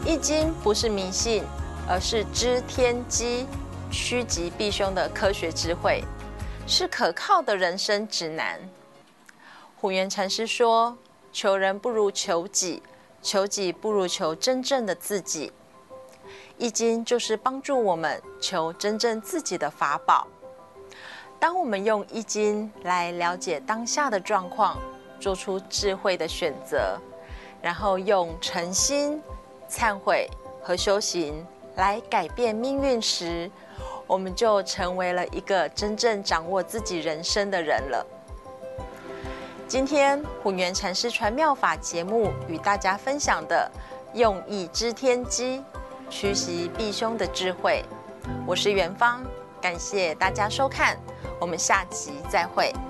易经不是迷信，而是知天机、趋吉避凶的科学智慧，是可靠的人生指南。虎元禅师说：“求人不如求己，求己不如求真正的自己。”易经就是帮助我们求真正自己的法宝。当我们用易经来了解当下的状况，做出智慧的选择，然后用诚心、忏悔和修行来改变命运时，我们就成为了一个真正掌握自己人生的人了。今天虎元禅师传妙法节目与大家分享的用易知天机、趋吉避凶的智慧，我是元芳，感谢大家收看，我们下集再会。